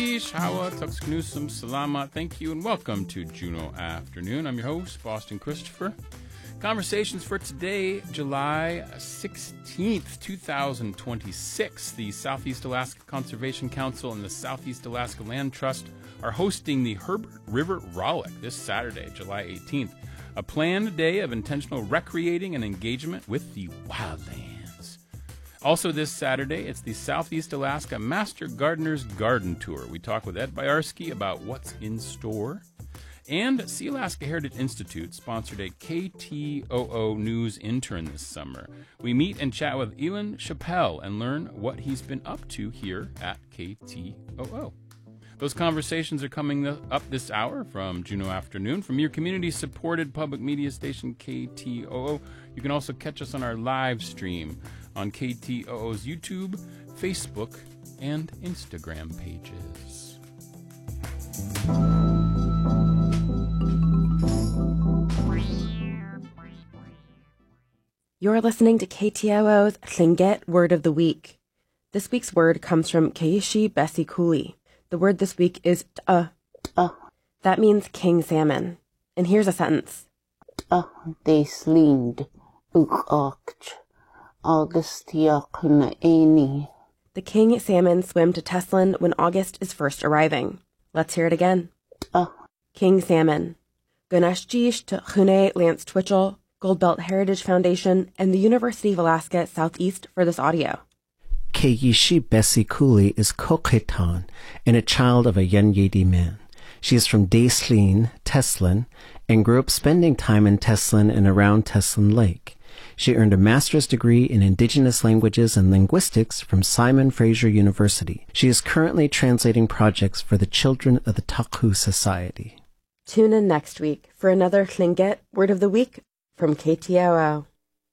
Hawa, Tuxknusum, Salama, thank you, and welcome to Juneau Afternoon. I'm your host, Boston Christopher. Conversations for today, July 16th, 2026. The Southeast Alaska Conservation Council and the Southeast Alaska Land Trust are hosting the Herbert River Rollick this Saturday, July 18th, a planned day of intentional recreating and engagement with the wildlands. Also this Saturday, it's the Southeast Alaska Master Gardener's Garden Tour. We talk with Ed Byarski about what's in store. And Sealaska Heritage Institute sponsored a KTOO News intern this summer. We meet and chat with Elon Chappelle and learn what he's been up to here at KTOO. Those conversations are coming up this hour from Juneau Afternoon. From your community-supported public media station, KTOO, you can also catch us on our live stream on KTOO's YouTube, Facebook, and Instagram pages. You're listening to KTOO's Tlingit Word of the Week. This week's word comes from Keishi Bessie Cooley. The word this week is t'ah. That means king salmon. And here's a sentence. They sleend uch Augustiach Amy. The king salmon swim to Teslin when August is first arriving. Let's hear it again. King salmon. Ganeshjish to Chune Lance Twitchell, Goldbelt Heritage Foundation, and the University of Alaska Southeast for this audio. Keishi Bessie Cooley is Coqueton and a child of a Yenyedi man. She is from Daysleen, Teslin, and grew up spending time in Teslin and around Teslin Lake. She earned a master's degree in Indigenous Languages and Linguistics from Simon Fraser University. She is currently translating projects for the Children of the Taku Society. Tune in next week for another Tlingit Word of the Week from KTOO.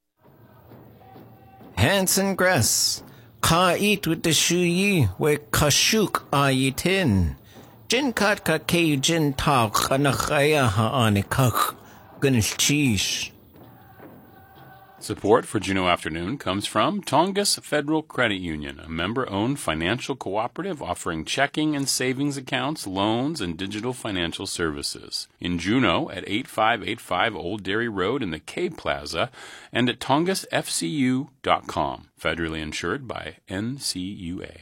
Hanson Gress, ka eat with the shuyi, we kashuk ayitin. Jin kat ka ke jin tak anakaya haanikak, gunishchish. Support for Juneau Afternoon comes from Tongass Federal Credit Union, a member-owned financial cooperative offering checking and savings accounts, loans, and digital financial services. In Juneau at 8585 Old Dairy Road in the K Plaza and at tongassfcu.com. Federally insured by NCUA.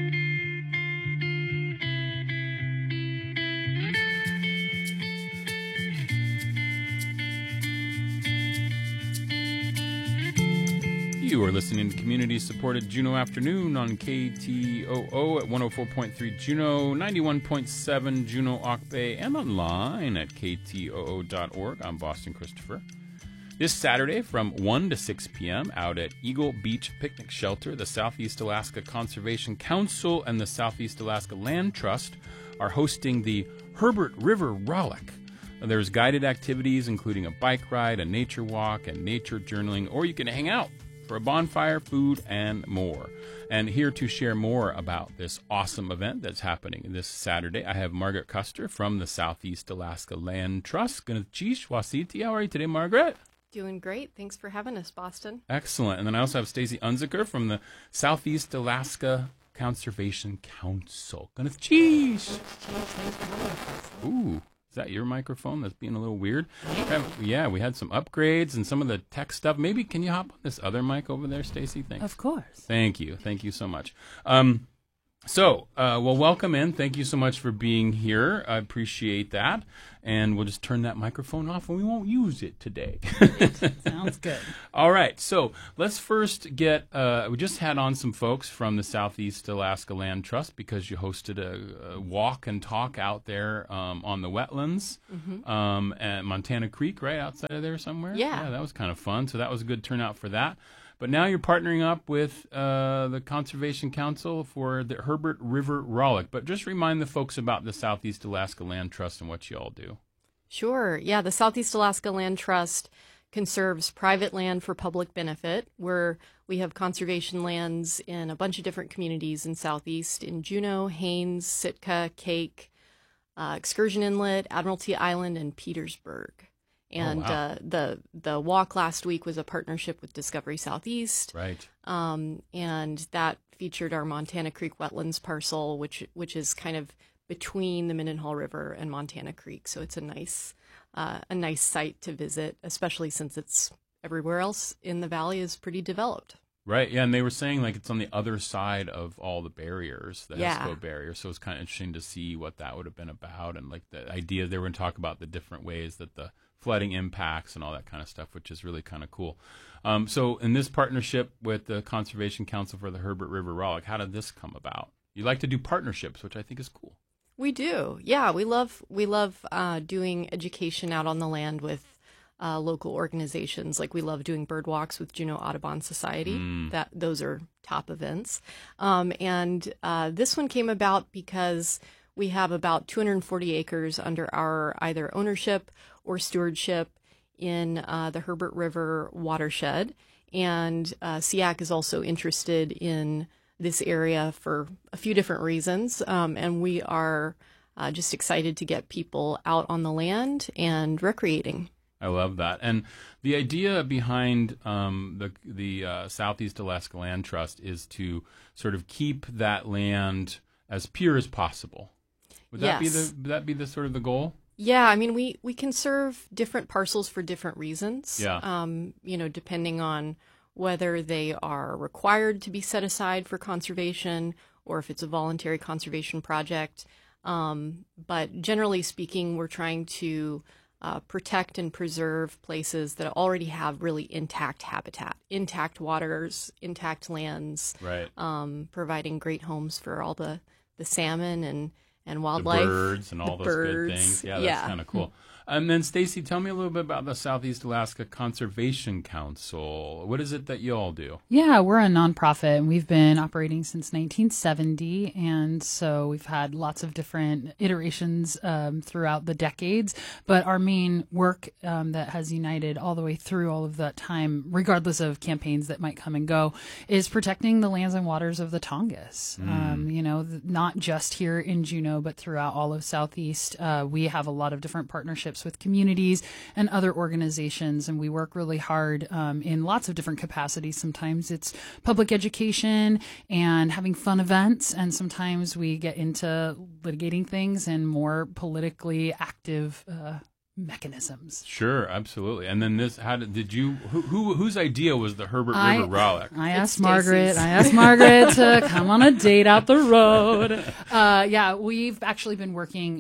You are listening to community-supported Juneau Afternoon on KTOO at 104.3 Juneau, 91.7 Juneau Auk Bay, and online at ktoo.org. I'm Boston Christopher. This Saturday from 1 to 6 p.m. out at Eagle Beach Picnic Shelter, the Southeast Alaska Conservation Council and the Southeast Alaska Land Trust are hosting the Herbert River Rollick. There's guided activities including a bike ride, a nature walk, and nature journaling, or you can hang out for a bonfire, food, and more. And here to share more about this awesome event that's happening this Saturday, I have Margaret Custer from the Southeast Alaska Land Trust. Gunatjish Wasiti. How are you today, Margaret? Doing great. Thanks for having us, Boston. Excellent. And then I also have Stacy Unziker from the Southeast Alaska Conservation Council. Gunatjish. Ooh. Is that your microphone that's being a little weird? Yeah, we had some upgrades and some of the tech stuff. Maybe can you hop on this other mic over there, Stacy? Thanks. Of course. Thank you. Thank you so much. Well, welcome in. Thank you so much for being here. I appreciate that. And we'll just turn that microphone off and we won't use it today. Sounds good. All right. So let's first get, we just had on some folks from the Southeast Alaska Land Trust because you hosted a walk and talk out there on the wetlands at Montana Creek, right outside of there somewhere. Yeah. That was kind of fun. So that was a good turnout for that. But now you're partnering up with the Conservation Council for the Herbert River Rollick. But just remind the folks about the Southeast Alaska Land Trust and what you all do. Sure. Yeah, the Southeast Alaska Land Trust conserves private land for public benefit, where we have conservation lands in a bunch of different communities in Southeast, in Juneau, Haines, Sitka, Cake, Excursion Inlet, Admiralty Island, and Petersburg. And the walk last week was a partnership with Discovery Southeast. Right. And that featured our Montana Creek wetlands parcel, which is kind of between the Mendenhall River and Montana Creek. So it's a nice site to visit, especially since it's everywhere else in the valley is pretty developed. Right, yeah, and they were saying like it's on the other side of all the barriers, the Yeah. ESCO barrier, so it's kind of interesting to see what that would have been about, and like the idea they were going to talk about the different ways that the flooding impacts and all that kind of stuff, which is really kind of cool. So in this partnership with the Conservation Council for the Herbert River Rollick, how did this come about? You like to do partnerships, which I think is cool. We do, yeah. We love doing education out on the land with local organizations. Like we love doing bird walks with Juneau Audubon Society. Those are top events. And this one came about because we have about 240 acres under our either ownership or stewardship in the Herbert River watershed. And SEAC is also interested in this area for a few different reasons. And we are just excited to get people out on the land and recreating. I love that. And the idea behind the Southeast Alaska Land Trust is to sort of keep that land as pure as possible. Would that be the sort of the goal? Yeah, I mean, we conserve different parcels for different reasons. Yeah. Depending on whether they are required to be set aside for conservation or if it's a voluntary conservation project. But generally speaking, we're trying to protect and preserve places that already have really intact habitat, intact waters, intact lands, right. Providing great homes for all the salmon and wildlife. The birds and all those good things. Yeah, that's kind of cool. And then, Stacy, tell me a little bit about the Southeast Alaska Conservation Council. What is it that you all do? Yeah, we're a nonprofit, and we've been operating since 1970, and so we've had lots of different iterations throughout the decades. But our main work that has united all the way through all of that time, regardless of campaigns that might come and go, is protecting the lands and waters of the Tongass. Not just here in Juneau, but throughout all of Southeast. We have a lot of different partnerships with communities and other organizations, and we work really hard in lots of different capacities. Sometimes it's public education and having fun events, and sometimes we get into litigating things and more politically active mechanisms. Sure, absolutely. And then this, whose idea was the Herbert River Rollick? I asked Margaret to come on a date out the road. We've actually been working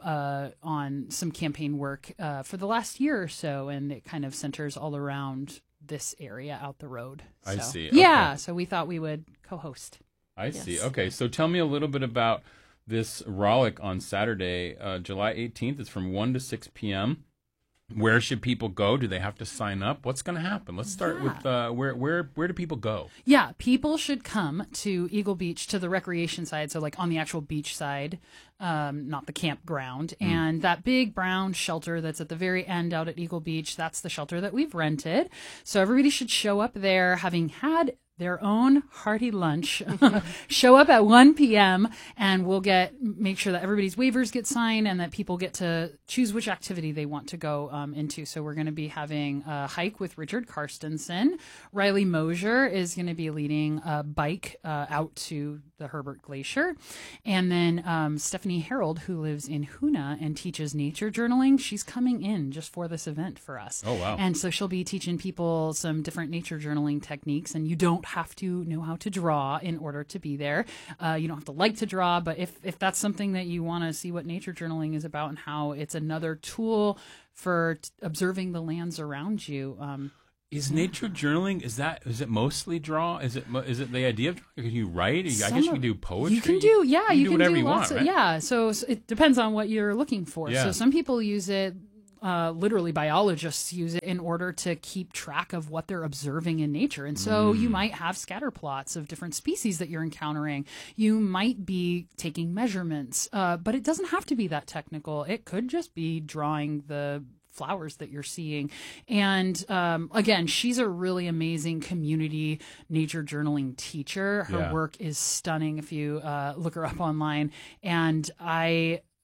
on some campaign work for the last year or so, and it kind of centers all around this area out the road. I see. Okay. Yeah, so we thought we would co-host. I see. Okay, so tell me a little bit about this Rollick on Saturday, July 18th. It's from 1 to 6 p.m. Where should people go? Do they have to sign up? What's going to happen? Let's start with where do people go? Yeah, people should come to Eagle Beach, to the recreation side, so like on the actual beach side, not the campground. And that big brown shelter that's at the very end out at Eagle Beach, that's the shelter that we've rented. So everybody should show up there having had their own hearty lunch. Show up at 1 p.m. and we'll make sure that everybody's waivers get signed and that people get to choose which activity they want to go into. So we're going to be having a hike with Richard Karstensen. Riley Mosier is going to be leading a bike out to the Herbert Glacier. And then Stephanie Harold, who lives in Hoonah and teaches nature journaling, she's coming in just for this event for us. Oh, wow. And so she'll be teaching people some different nature journaling techniques, and you don't have to know how to draw in order to be there. You don't have to like to draw, but if that's something that you want to see what nature journaling is about and how it's another tool for observing the lands around you. Is nature journaling, is it mostly draw? Is it the idea of drawing? Can you write? I guess you can do poetry. You can do, yeah. You can whatever do you lots want, of, right? yeah. So it depends on what you're looking for. Yeah. So some people use it, literally biologists use it in order to keep track of what they're observing in nature. And so you might have scatter plots of different species that you're encountering. You might be taking measurements, but it doesn't have to be that technical. It could just be drawing the flowers that you're seeing. And again, she's a really amazing community nature journaling teacher. Her work is stunning if you look her up online. And I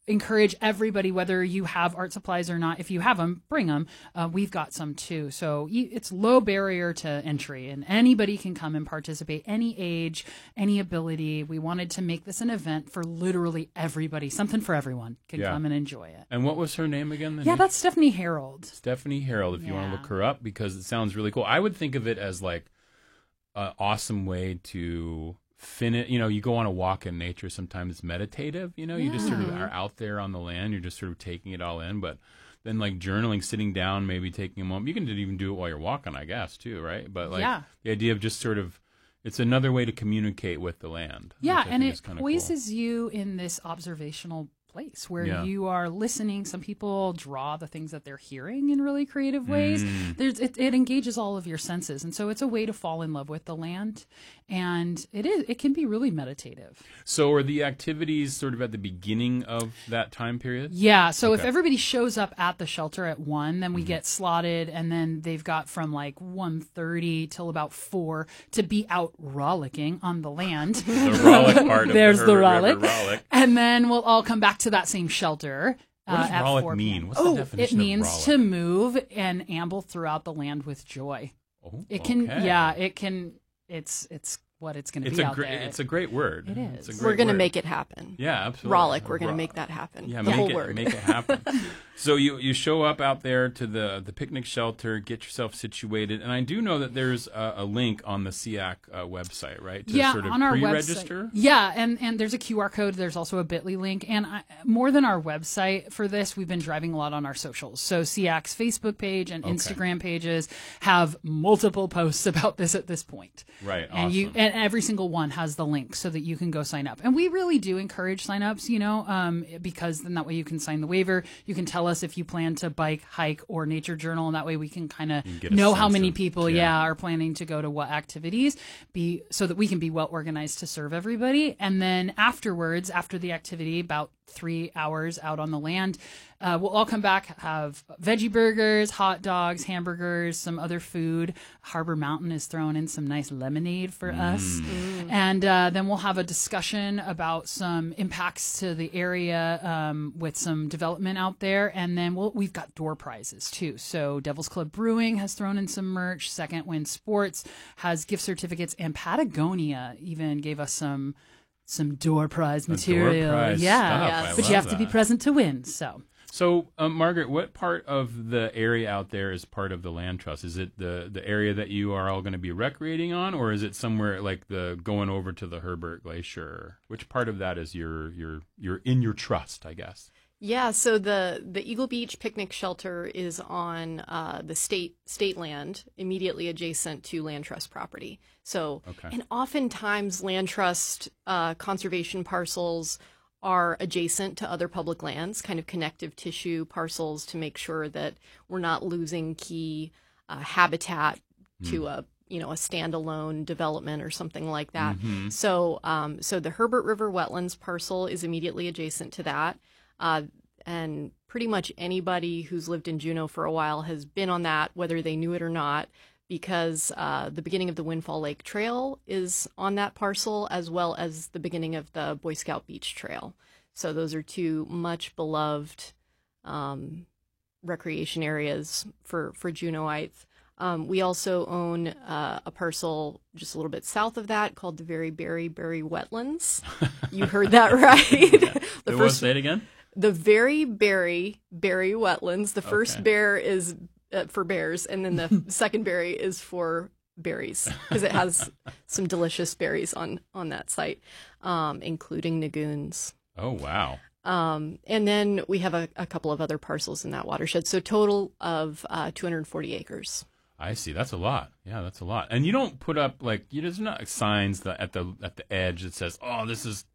encourage everybody, whether you have art supplies or not. If you have them, bring them. We've got some too. So it's low barrier to entry, and anybody can come and participate, any age, any ability. We wanted to make this an event for literally everybody, something for everyone can come and enjoy it. And what was her name again? That's Stephanie Harold. Stephanie Harold, if you want to look her up, because it sounds really cool. I would think of it as like an awesome way to finish. You go on a walk in nature. Sometimes it's meditative. You just sort of are out there on the land. You're just sort of taking it all in. But then like journaling, sitting down, maybe taking a moment. You can even do it while you're walking, I guess, too, right? But like the idea of just sort of, it's another way to communicate with the land. Yeah, and it poises you in this observational place where you are listening. Some people draw the things that they're hearing in really creative ways. It engages all of your senses, and so it's a way to fall in love with the land, and it can be really meditative. So are the activities sort of at the beginning of that time period? Yeah, so if everybody shows up at the shelter at 1, then we get slotted, and then they've got from like 1:30 till about 4 to be out rollicking on the land. The rollick part of There's the the Herbert rollick. River rollick. And then we'll all come back to that same shelter. What does at rollick 4 mean? p.m. What's the definition It means of rollick? to move and amble throughout the land with joy. Oh, It can, okay. it can. It's what it's going to It's be a out great. there. It's a great word. It It's is. a great We're going to word. make it happen. Yeah, absolutely. Rollick, we're going to make that happen. Yeah, the make whole it, word. Make it happen. So you show up out there to the picnic shelter, get yourself situated, and I do know that there's a link on the SEAC website, right? To sort of on our pre-register. website. Yeah, and there's a QR code. There's also a Bitly link, and more than our website for this, we've been driving a lot on our socials. So SEAC's Facebook page and Instagram pages have multiple posts about this at this point. Right. And awesome. and every single one has the link so that you can go sign up. And we really do encourage signups, because then that way you can sign the waiver. You can tell us if you plan to bike, hike, or nature journal, and that way we can kind of know how many people are planning to go to what activities, so that we can be well organized to serve everybody. And then afterwards, after the activity, about 3 hours out on the land, we'll all come back, have veggie burgers, hot dogs, hamburgers, some other food. Harbor Mountain is throwing in some nice lemonade for us. And then we'll have a discussion about some impacts to the area with some development out there. And then we've got door prizes too. So Devil's Club Brewing has thrown in some merch. Second Wind Sports has gift certificates. And Patagonia even gave us some door prize material. Door prize stuff. But you have to be present to win. So, Margaret, what part of the area out there is part of the land trust? Is it the area that you are all going to be recreating on, or is it somewhere like the going over to the Herbert Glacier? Which part of that is your in your trust, I guess? Yeah, so the Eagle Beach Picnic Shelter is on the state land immediately adjacent to land trust property. So, and oftentimes land trust conservation parcels are adjacent to other public lands, kind of connective tissue parcels to make sure that we're not losing key habitat to a standalone development or something like that. So the Herbert River Wetlands parcel is immediately adjacent to that. And pretty much anybody who's lived in Juneau for a while has been on that, whether they knew it or not, because the beginning of the Windfall Lake Trail is on that parcel, as well as the beginning of the Boy Scout Beach Trail. So those are two much beloved recreation areas for Juneauites. We also own a parcel just a little bit south of that called the Very Berry Wetlands. You heard that right. Say it again. The Very Berry Wetlands. The first bear is for bears, and then the second berry is for berries, because it has some delicious berries on that site, including nagoons. Oh, wow. And then we have a couple of other parcels in that watershed. So total of 240 acres. I see. That's a lot. Yeah, that's a lot. And you don't put up there's not signs at the edge that says, "Oh, this is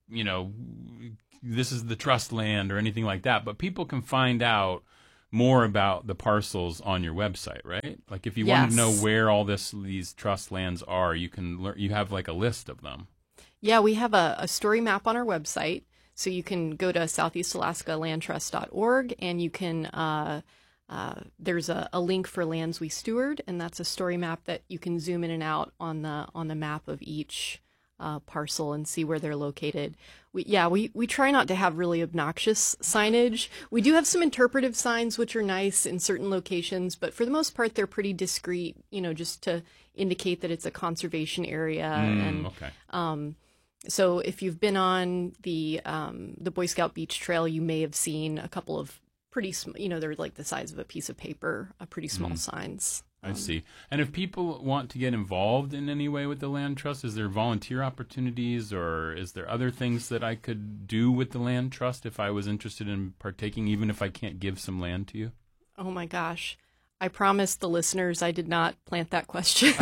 this is the trust land" or anything like that. But people can find out more about the parcels on your website, right? Like if you want to know where all these trust lands are, you can you have like a list of them. Yeah, we have a story map on our website. So you can go to southeastalaskalandtrust.org, and you can there's a link for lands we steward, and that's a story map that you can zoom in and out on the map of each parcel and see where they're located. We try not to have really obnoxious signage. We do have some interpretive signs, which are nice in certain locations, but for the most part, they're pretty discreet, just to indicate that it's a conservation area. So if you've been on the Boy Scout Beach Trail, you may have seen a couple of pretty, they're like the size of a piece of paper, pretty small signs. I see. And if people want to get involved in any way with the Land Trust, is there volunteer opportunities, or is there other things that I could do with the Land Trust if I was interested in partaking, even if I can't give some land to you? Oh my gosh. I promised the listeners I did not plant that question.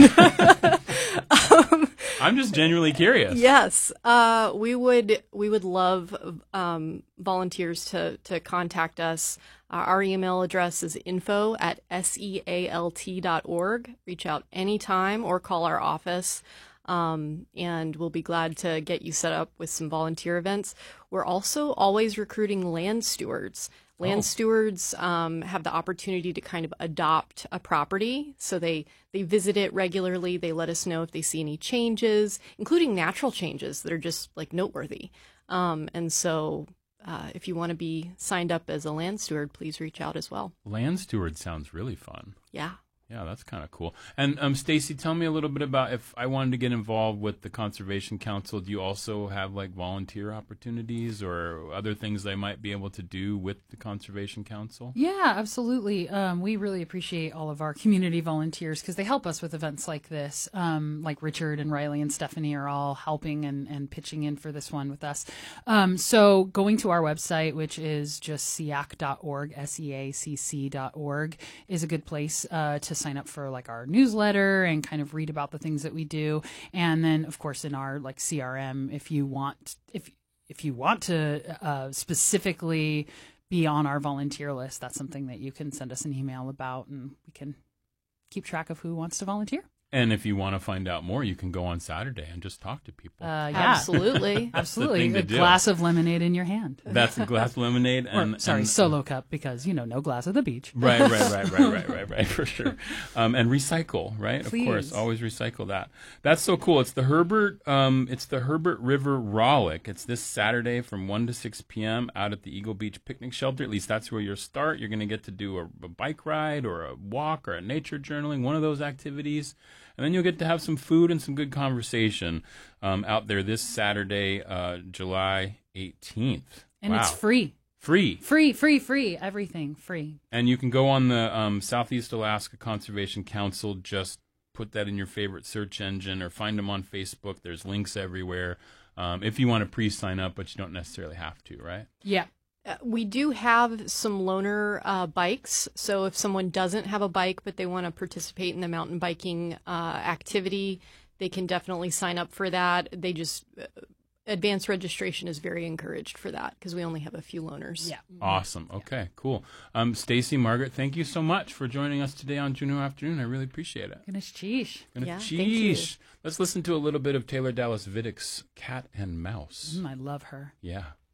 I'm just genuinely curious. Yes. We would love volunteers to contact us. Our email address is info@sealt.org. Reach out anytime or call our office, and we'll be glad to get you set up with some volunteer events. We're also always recruiting land stewards. Land stewards have the opportunity to kind of adopt a property. So they visit it regularly. They let us know if they see any changes, including natural changes that are just like noteworthy. And so if you want to be signed up as a land steward, please reach out as well. Land steward sounds really fun. Yeah. Yeah, that's kind of cool. And Stacy, tell me a little bit about if I wanted to get involved with the Conservation Council. Do you also have like volunteer opportunities or other things I might be able to do with the Conservation Council? Yeah, absolutely. We really appreciate all of our community volunteers because they help us with events like this. Like Richard and Riley and Stephanie are all helping and pitching in for this one with us. So going to our website, which is just seacc.org, SEACC.org, is a good place to sign up for like our newsletter and kind of read about the things that we do. And then of course in our like CRM, if you want to specifically be on our volunteer list, that's something that you can send us an email about and we can keep track of who wants to volunteer. And if you want to find out more, you can go on Saturday and just talk to people. Yeah. Absolutely. Absolutely. A glass of lemonade in your hand. That's a glass of lemonade. And solo cup, because, no glass at the beach. Right, for sure. And recycle, right? Please. Of course, always recycle that. That's so cool. It's the Herbert River Rollick. It's this Saturday from 1 to 6 p.m. out at the Eagle Beach Picnic Shelter. At least that's where you'll start. You're going to get to do a bike ride or a walk or a nature journaling, one of those activities. And then you'll get to have some food and some good conversation out there this Saturday, July 18th. And It's free. Free. Everything free. And you can go on the Southeast Alaska Conservation Council. Just put that in your favorite search engine or find them on Facebook. There's links everywhere if you want to pre-sign up, but you don't necessarily have to, right? Yeah. We do have some loaner bikes, so if someone doesn't have a bike but they want to participate in the mountain biking activity, they can definitely sign up for that. They just advanced registration is very encouraged for that because we only have a few loaners. Yeah. Awesome. Okay, cool. Stacy, Margaret, thank you so much for joining us today on Juneau Afternoon. I really appreciate it. Goodness cheesh. Thank you. Let's listen to a little bit of Taylor Dallas Viddick's Cat and Mouse. I love her. Yeah.